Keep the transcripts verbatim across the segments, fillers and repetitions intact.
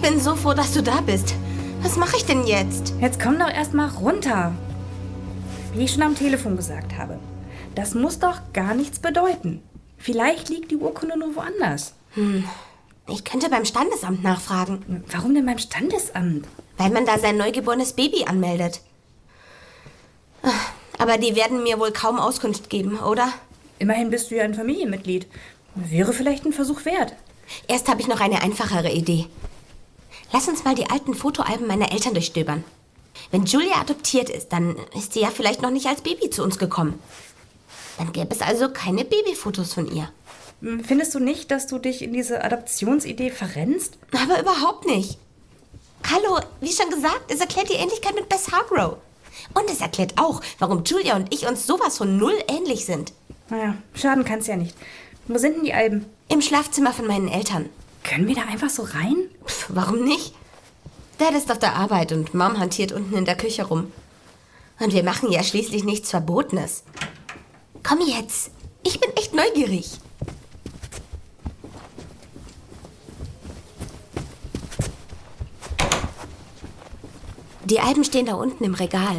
bin so froh, dass du da bist. Was mache ich denn jetzt? Jetzt komm doch erst mal runter. Wie ich schon am Telefon gesagt habe, das muss doch gar nichts bedeuten. Vielleicht liegt die Urkunde nur woanders. Hm, ich könnte beim Standesamt nachfragen. Warum denn beim Standesamt? Weil man da sein neugeborenes Baby anmeldet. Aber die werden mir wohl kaum Auskunft geben, oder? Immerhin bist du ja ein Familienmitglied. Wäre vielleicht ein Versuch wert. Erst habe ich noch eine einfachere Idee. Lass uns mal die alten Fotoalben meiner Eltern durchstöbern. Wenn Julia adoptiert ist, dann ist sie ja vielleicht noch nicht als Baby zu uns gekommen. Dann gäbe es also keine Babyfotos von ihr. Findest du nicht, dass du dich in diese Adoptionsidee verrennst? Aber überhaupt nicht. Hallo, wie schon gesagt, es erklärt die Ähnlichkeit mit Bess Hargrove. Und es erklärt auch, warum Julia und ich uns sowas von null ähnlich sind. Naja, schaden kann's ja nicht. Wo sind denn die Alben? Im Schlafzimmer von meinen Eltern. Können wir da einfach so rein? Pff, warum nicht? Dad ist auf der Arbeit und Mom hantiert unten in der Küche rum. Und wir machen ja schließlich nichts Verbotenes. Komm jetzt, ich bin echt neugierig. Die Alben stehen da unten im Regal.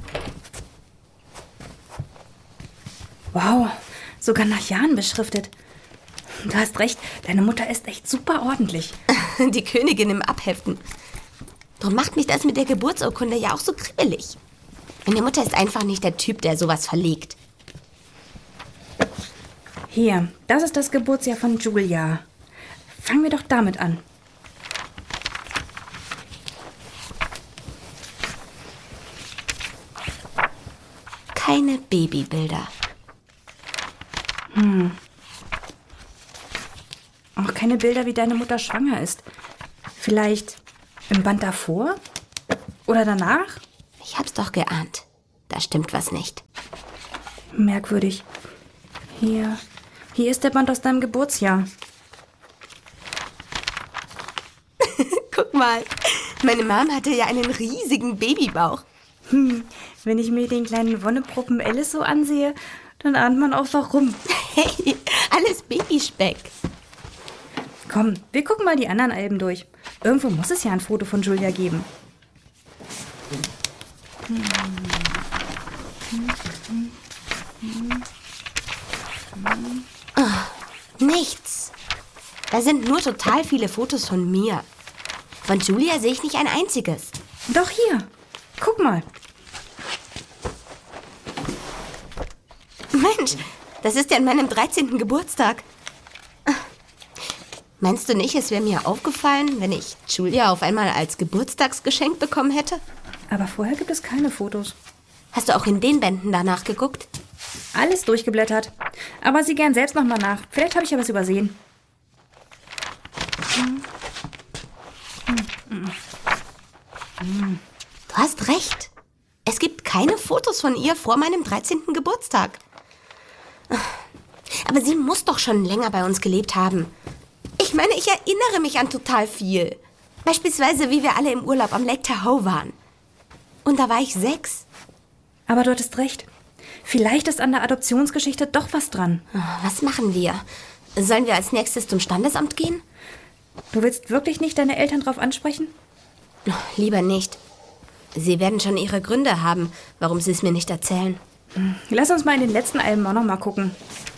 Wow, sogar nach Jahren beschriftet. Du hast recht, deine Mutter ist echt super ordentlich. Die Königin im Abheften. Darum macht mich das mit der Geburtsurkunde ja auch so kribbelig. Meine Mutter ist einfach nicht der Typ, der sowas verlegt. Hier, das ist das Geburtsjahr von Julia. Fangen wir doch damit an. Keine Babybilder. Hm. Auch keine Bilder, wie deine Mutter schwanger ist. Vielleicht im Band davor? Oder danach? Ich hab's doch geahnt. Da stimmt was nicht. Merkwürdig. Hier. Hier ist der Band aus deinem Geburtsjahr. Guck mal. Meine Mom hatte ja einen riesigen Babybauch. Hm. Wenn ich mir den kleinen Wonneproppen Alice so ansehe, dann ahnt man auch warum. Hey, alles Babyspeck. Komm, wir gucken mal die anderen Alben durch. Irgendwo muss es ja ein Foto von Julia geben. Oh, nichts. Da sind nur total viele Fotos von mir. Von Julia sehe ich nicht ein einziges. Doch hier. Guck mal. Mensch, das ist ja an meinem dreizehnten Geburtstag. Meinst du nicht, es wäre mir aufgefallen, wenn ich Julia auf einmal als Geburtstagsgeschenk bekommen hätte? Aber vorher gibt es keine Fotos. Hast du auch in den Bänden danach geguckt? Alles durchgeblättert. Aber sieh gern selbst nochmal nach. Vielleicht habe ich ja was übersehen. Du hast recht. Es gibt keine Fotos von ihr vor meinem dreizehnten Geburtstag. Aber sie muss doch schon länger bei uns gelebt haben. Ich meine, ich erinnere mich an total viel. Beispielsweise, wie wir alle im Urlaub am Lake Tahoe waren. Und da war ich sechs. Aber du hattest recht. Vielleicht ist an der Adoptionsgeschichte doch was dran. Was machen wir? Sollen wir als nächstes zum Standesamt gehen? Du willst wirklich nicht deine Eltern drauf ansprechen? Lieber nicht. Sie werden schon ihre Gründe haben, warum sie es mir nicht erzählen. Lass uns mal in den letzten Alben auch noch mal gucken.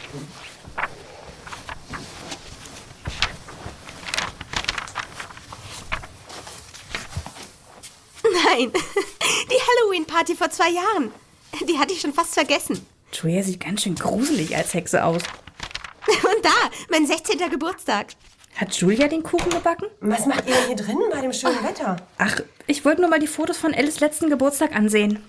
Nein, die Halloween-Party vor zwei Jahren. Die hatte ich schon fast vergessen. Julia sieht ganz schön gruselig als Hexe aus. Und da, mein sechzehnter Geburtstag. Hat Julia den Kuchen gebacken? Was macht ihr denn hier drinnen bei dem schönen Wetter? Ach, ich wollte nur mal die Fotos von Alice letzten Geburtstag ansehen.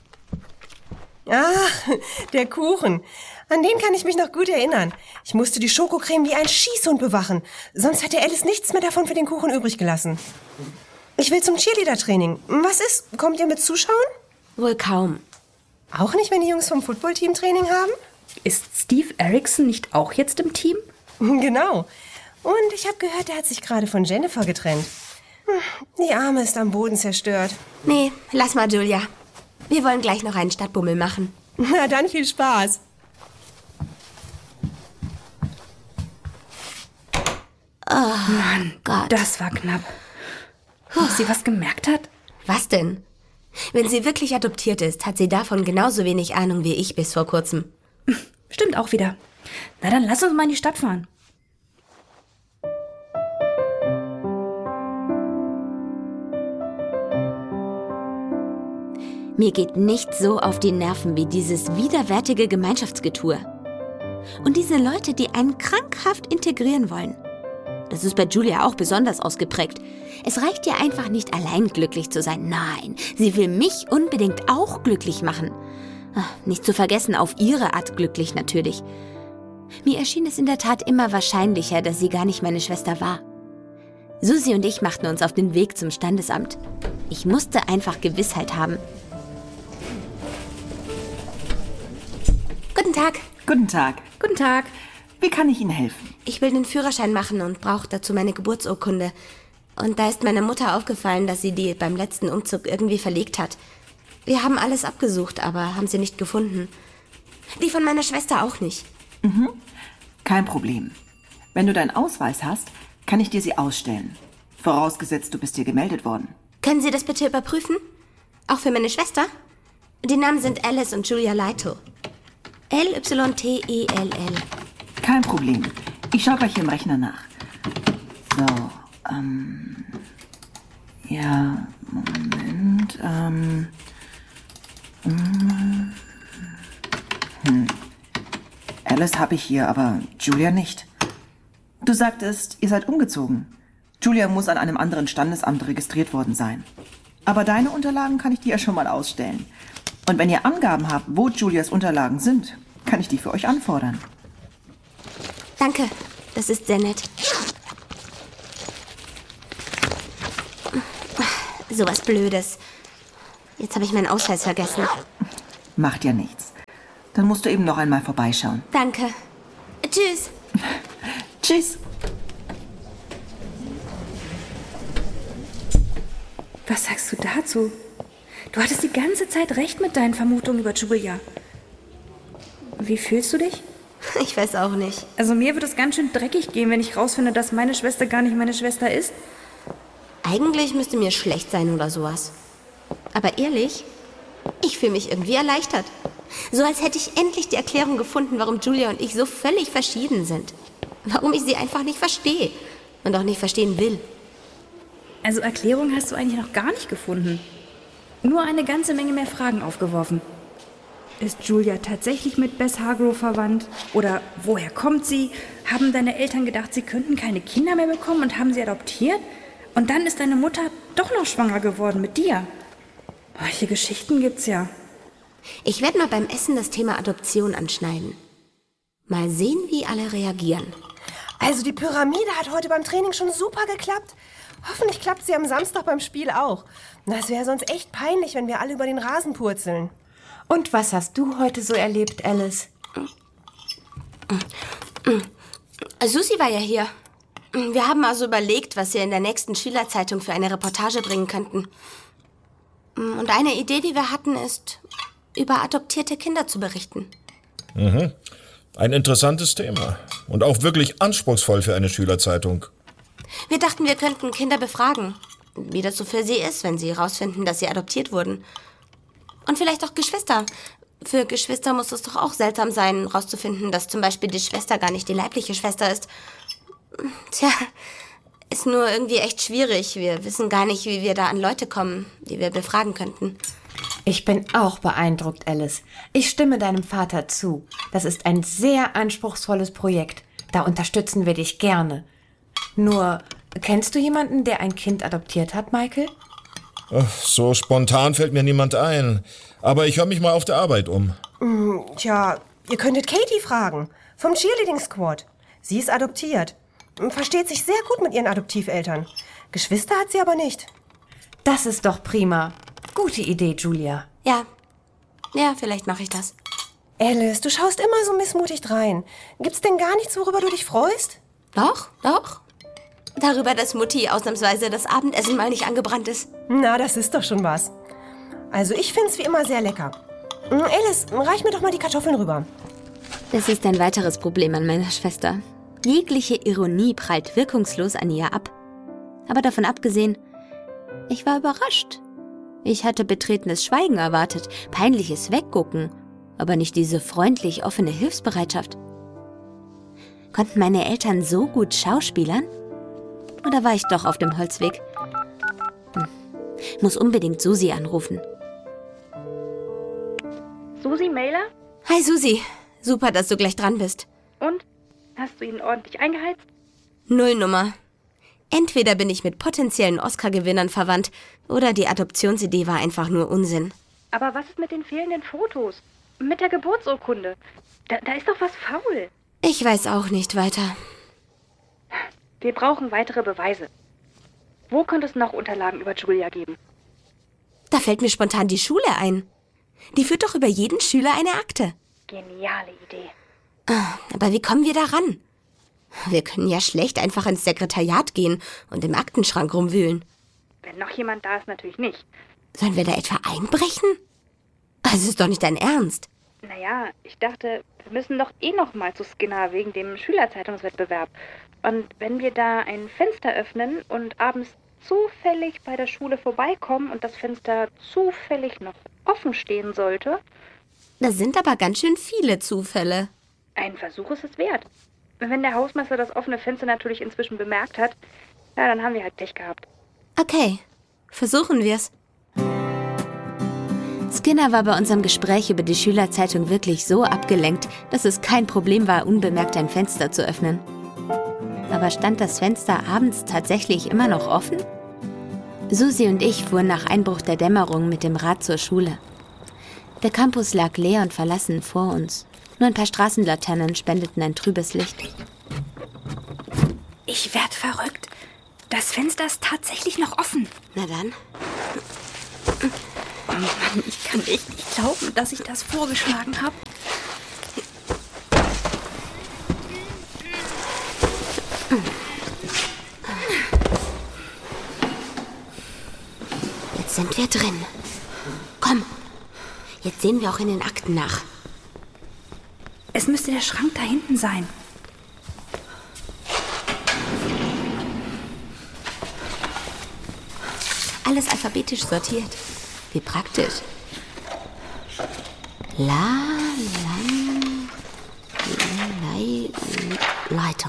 Ach, der Kuchen. An den kann ich mich noch gut erinnern. Ich musste die Schokocreme wie ein Schießhund bewachen. Sonst hätte Alice nichts mehr davon für den Kuchen übrig gelassen. Ich will zum Cheerleader-Training. Was ist? Kommt ihr mit zuschauen? Wohl kaum. Auch nicht, wenn die Jungs vom Footballteam Training haben? Ist Steve Erickson nicht auch jetzt im Team? Genau. Und ich habe gehört, er hat sich gerade von Jennifer getrennt. Die Arme ist am Boden zerstört. Nee, lass mal, Julia. Wir wollen gleich noch einen Stadtbummel machen. Na dann, viel Spaß. Oh, Mann, Gott. das war knapp. Ob sie was gemerkt hat? Was denn? Wenn sie wirklich adoptiert ist, hat sie davon genauso wenig Ahnung wie ich bis vor kurzem. Stimmt auch wieder. Na dann lass uns mal in die Stadt fahren. Mir geht nichts so auf die Nerven wie dieses widerwärtige Gemeinschaftsgetue. Und diese Leute, die einen krankhaft integrieren wollen. Das ist bei Julia auch besonders ausgeprägt. Es reicht ihr einfach nicht, allein glücklich zu sein. Nein, sie will mich unbedingt auch glücklich machen. Nicht zu vergessen, auf ihre Art glücklich natürlich. Mir erschien es in der Tat immer wahrscheinlicher, dass sie gar nicht meine Schwester war. Susi und ich machten uns auf den Weg zum Standesamt. Ich musste einfach Gewissheit haben. Guten Tag. Guten Tag. Guten Tag. Wie kann ich Ihnen helfen? Ich will den Führerschein machen und brauche dazu meine Geburtsurkunde. Und da ist meiner Mutter aufgefallen, dass sie die beim letzten Umzug irgendwie verlegt hat. Wir haben alles abgesucht, aber haben sie nicht gefunden. Die von meiner Schwester auch nicht. Mhm. Kein Problem. Wenn du deinen Ausweis hast, kann ich dir sie ausstellen. Vorausgesetzt, du bist hier gemeldet worden. Können Sie das bitte überprüfen? Auch für meine Schwester? Die Namen sind Alice und Julia Leito. L Y T E L L. Kein Problem. Ich schaue gleich hier im Rechner nach. So, ähm... Ja, Moment, ähm... Hm. Alice habe ich hier, aber Julia nicht. Du sagtest, ihr seid umgezogen. Julia muss an einem anderen Standesamt registriert worden sein. Aber deine Unterlagen kann ich dir ja schon mal ausstellen. Und wenn ihr Angaben habt, wo Julias Unterlagen sind, kann ich die für euch anfordern. Danke, das ist sehr nett. Sowas Blödes. Jetzt habe ich meinen Ausweis vergessen. Macht ja nichts. Dann musst du eben noch einmal vorbeischauen. Danke. Tschüss. Tschüss. Was sagst du dazu? Du hattest die ganze Zeit recht mit deinen Vermutungen über Julia. Wie fühlst du dich? Ich weiß auch nicht. Also mir wird es ganz schön dreckig gehen, wenn ich rausfinde, dass meine Schwester gar nicht meine Schwester ist. Eigentlich müsste mir schlecht sein oder sowas. Aber ehrlich, ich fühle mich irgendwie erleichtert. So als hätte ich endlich die Erklärung gefunden, warum Julia und ich so völlig verschieden sind. Warum ich sie einfach nicht verstehe und auch nicht verstehen will. Also Erklärung hast du eigentlich noch gar nicht gefunden. Nur eine ganze Menge mehr Fragen aufgeworfen. Ist Julia tatsächlich mit Bess Hargrove verwandt? Oder woher kommt sie? Haben deine Eltern gedacht, sie könnten keine Kinder mehr bekommen und haben sie adoptiert? Und dann ist deine Mutter doch noch schwanger geworden mit dir. Solche Geschichten gibt's ja. Ich werde mal beim Essen das Thema Adoption anschneiden. Mal sehen, wie alle reagieren. Also die Pyramide hat heute beim Training schon super geklappt. Hoffentlich klappt sie am Samstag beim Spiel auch. Das wäre sonst echt peinlich, wenn wir alle über den Rasen purzeln. Und was hast du heute so erlebt, Alice? Susi war ja hier. Wir haben also überlegt, was wir in der nächsten Schülerzeitung für eine Reportage bringen könnten. Und eine Idee, die wir hatten, ist, über adoptierte Kinder zu berichten. Mhm. Ein interessantes Thema. Und auch wirklich anspruchsvoll für eine Schülerzeitung. Wir dachten, wir könnten Kinder befragen, wie das so für sie ist, wenn sie herausfinden, dass sie adoptiert wurden. Und vielleicht auch Geschwister. Für Geschwister muss es doch auch seltsam sein, herauszufinden, dass zum Beispiel die Schwester gar nicht die leibliche Schwester ist. Tja, ist nur irgendwie echt schwierig. Wir wissen gar nicht, wie wir da an Leute kommen, die wir befragen könnten. Ich bin auch beeindruckt, Alice. Ich stimme deinem Vater zu. Das ist ein sehr anspruchsvolles Projekt. Da unterstützen wir dich gerne. Nur, kennst du jemanden, der ein Kind adoptiert hat, Michael? Ach, so spontan fällt mir niemand ein. Aber ich höre mich mal auf der Arbeit um. Hm, tja, ihr könntet Katie fragen. Vom Cheerleading Squad. Sie ist adoptiert. Versteht sich sehr gut mit ihren Adoptiveltern. Geschwister hat sie aber nicht. Das ist doch prima. Gute Idee, Julia. Ja, ja, vielleicht mache ich das. Alice, du schaust immer so missmutig drein. Gibt's denn gar nichts, worüber du dich freust? Doch, doch. Darüber, dass Mutti ausnahmsweise das Abendessen mal nicht angebrannt ist. Na, das ist doch schon was. Also ich find's wie immer sehr lecker. Alice, reich mir doch mal die Kartoffeln rüber. Das ist ein weiteres Problem an meiner Schwester. Jegliche Ironie prallt wirkungslos an ihr ab. Aber davon abgesehen, Ich war überrascht. Ich hatte betretenes Schweigen erwartet, peinliches Weggucken, aber nicht diese freundlich offene Hilfsbereitschaft. Konnten meine Eltern so gut schauspielern? Oder war ich doch auf dem Holzweg? Hm. Muss unbedingt Susi anrufen. Susi Mailer? Hi Susi, super, dass du gleich dran bist. Und? Hast du ihn ordentlich eingeheizt? Nullnummer. Entweder bin ich mit potenziellen Oscar-Gewinnern verwandt oder die Adoptionsidee war einfach nur Unsinn. Aber was ist mit den fehlenden Fotos? Mit der Geburtsurkunde? Da, da ist doch was faul. Ich weiß auch nicht weiter. Wir brauchen weitere Beweise. Wo könnte es noch Unterlagen über Julia geben? Da fällt mir spontan die Schule ein. Die führt doch über jeden Schüler eine Akte. Geniale Idee. Aber wie kommen wir da ran? Wir können ja schlecht einfach ins Sekretariat gehen und im Aktenschrank rumwühlen. Wenn noch jemand da ist, natürlich nicht. Sollen wir da etwa einbrechen? Das ist doch nicht dein Ernst. Naja, ich dachte, wir müssen doch eh noch mal zu Skinner wegen dem Schülerzeitungswettbewerb. Und wenn wir da ein Fenster öffnen und abends zufällig bei der Schule vorbeikommen und das Fenster zufällig noch offen stehen sollte... Das sind aber ganz schön viele Zufälle. Ein Versuch ist es wert. Wenn der Hausmeister das offene Fenster natürlich inzwischen bemerkt hat, ja, dann haben wir halt Pech gehabt. Okay, versuchen wir's. Skinner war bei unserem Gespräch über die Schülerzeitung wirklich so abgelenkt, dass es kein Problem war, unbemerkt ein Fenster zu öffnen. Aber stand das Fenster abends tatsächlich immer noch offen? Susi und ich fuhren nach Einbruch der Dämmerung mit dem Rad zur Schule. Der Campus lag leer und verlassen vor uns. Nur ein paar Straßenlaternen spendeten ein trübes Licht. Ich werd verrückt. Das Fenster ist tatsächlich noch offen. Na dann. Oh Mann, ich kann echt nicht glauben, dass ich das vorgeschlagen habe. Jetzt sind wir drin. Komm, jetzt sehen wir auch in den Akten nach. Es müsste der Schrank da hinten sein. Alles alphabetisch sortiert. Wie praktisch. La, Lan, Lei, Leiter.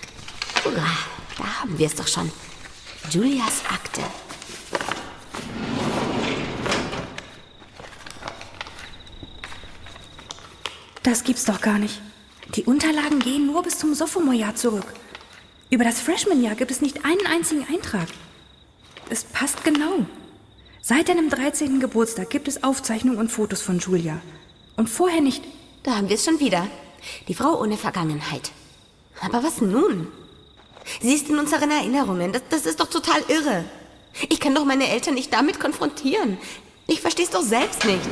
Da haben wir es doch schon. Julias Akte. Das gibt's doch gar nicht. Die Unterlagen gehen nur bis zum Sophomore-Jahr zurück. Über das Freshman-Jahr gibt es nicht einen einzigen Eintrag. Es passt genau. Seit deinem dreizehnten Geburtstag gibt es Aufzeichnungen und Fotos von Julia. Und vorher nicht. Da haben wir es schon wieder. Die Frau ohne Vergangenheit. Aber was nun? Sie ist in unseren Erinnerungen. Das, das ist doch total irre. Ich kann doch meine Eltern nicht damit konfrontieren. Ich verstehe es doch selbst nicht.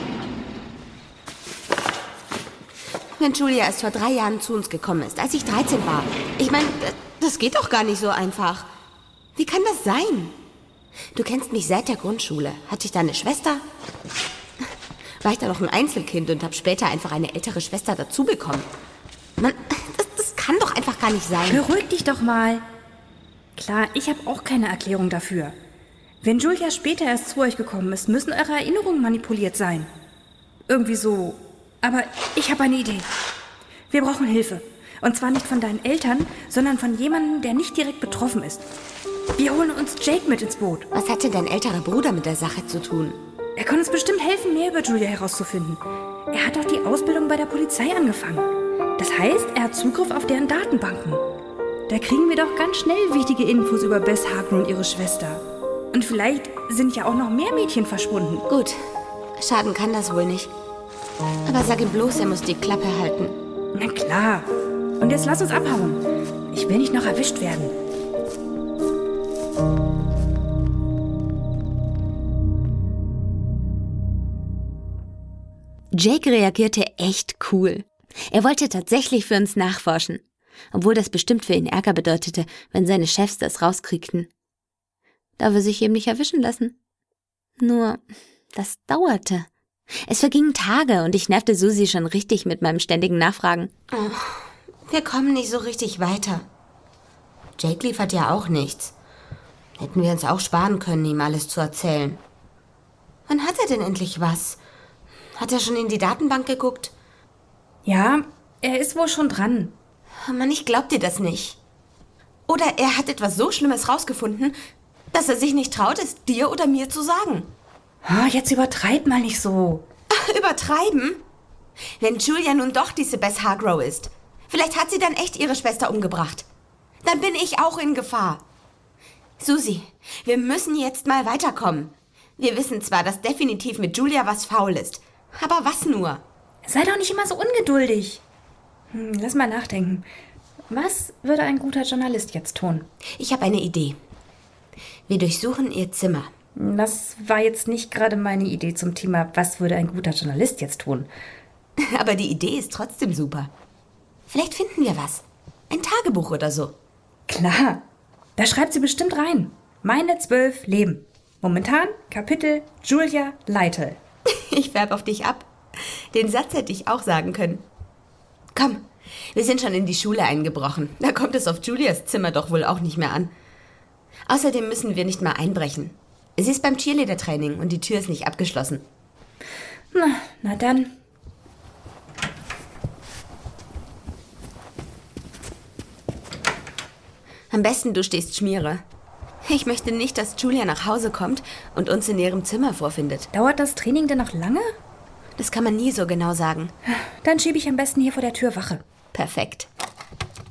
Wenn Julia erst vor drei Jahren zu uns gekommen ist, als ich dreizehn war. Ich meine, das geht doch gar nicht so einfach. Wie kann das sein? Du kennst mich seit der Grundschule. Hatte ich da eine Schwester? War ich da noch ein Einzelkind und habe später einfach eine ältere Schwester dazu bekommen? Mann, das, das kann doch einfach gar nicht sein. Beruhig dich doch mal. Klar, ich habe auch keine Erklärung dafür. Wenn Julia später erst zu euch gekommen ist, müssen eure Erinnerungen manipuliert sein. Irgendwie so. Aber ich habe eine Idee. Wir brauchen Hilfe. Und zwar nicht von deinen Eltern, sondern von jemandem, der nicht direkt betroffen ist. Wir holen uns Jake mit ins Boot. Was hat denn dein älterer Bruder mit der Sache zu tun? Er kann uns bestimmt helfen, mehr über Julia herauszufinden. Er hat auch die Ausbildung bei der Polizei angefangen. Das heißt, er hat Zugriff auf deren Datenbanken. Da kriegen wir doch ganz schnell wichtige Infos über Bess Hargrove und ihre Schwester. Und vielleicht sind ja auch noch mehr Mädchen verschwunden. Gut, schaden kann das wohl nicht. Aber sag ihm bloß, er muss die Klappe halten. Na klar. Und jetzt lass uns abhauen. Ich will nicht noch erwischt werden. Jake reagierte echt cool. Er wollte tatsächlich für uns nachforschen. Obwohl das bestimmt für ihn Ärger bedeutete, wenn seine Chefs das rauskriegten. Da wir sich eben nicht erwischen lassen. Nur, das dauerte. Es vergingen Tage und ich nervte Susi schon richtig mit meinem ständigen Nachfragen. Oh, wir kommen nicht so richtig weiter. Jake liefert ja auch nichts. Hätten wir uns auch sparen können, ihm alles zu erzählen. Wann hat er denn endlich was? Hat er schon in die Datenbank geguckt? Ja, er ist wohl schon dran. Oh Mann, ich glaub dir das nicht. Oder er hat etwas so Schlimmes rausgefunden, dass er sich nicht traut, es dir oder mir zu sagen. Oh, jetzt übertreib mal nicht so. Ach, übertreiben? Wenn Julia nun doch diese Bess Hargrove ist, vielleicht hat sie dann echt ihre Schwester umgebracht. Dann bin ich auch in Gefahr. Susi, wir müssen jetzt mal weiterkommen. Wir wissen zwar, dass definitiv mit Julia was faul ist, aber was nur? Sei doch nicht immer so ungeduldig. Hm, lass mal nachdenken. Was würde ein guter Journalist jetzt tun? Ich habe eine Idee. Wir durchsuchen ihr Zimmer. Das war jetzt nicht gerade meine Idee zum Thema, was würde ein guter Journalist jetzt tun? Aber die Idee ist trotzdem super. Vielleicht finden wir was. Ein Tagebuch oder so. Klar, da schreibt sie bestimmt rein. Meine zwölf Leben. Momentan Kapitel Julia Lytle. Ich färb auf dich ab. Den Satz hätte ich auch sagen können. Komm, wir sind schon in die Schule eingebrochen. Da kommt es auf Julias Zimmer doch wohl auch nicht mehr an. Außerdem müssen wir nicht mal einbrechen. Sie ist beim Cheerleader-Training und die Tür ist nicht abgeschlossen. Na, na dann. Am besten du stehst Schmiere. Ich möchte nicht, dass Julia nach Hause kommt und uns in ihrem Zimmer vorfindet. Dauert das Training denn noch lange? Das kann man nie so genau sagen. Dann schiebe ich am besten hier vor der Tür Wache. Perfekt.